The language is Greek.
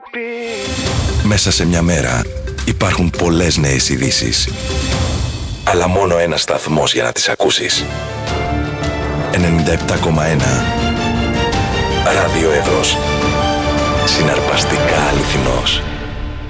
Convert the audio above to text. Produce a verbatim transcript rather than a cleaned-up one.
Μέσα σε μια μέρα υπάρχουν πολλές νέες ειδήσεις, αλλά μόνο ένας σταθμός για να τις ακούσεις. ενενήντα επτά κόμμα ένα Ράδιο Εύρος. Συναρπαστικά αληθινός.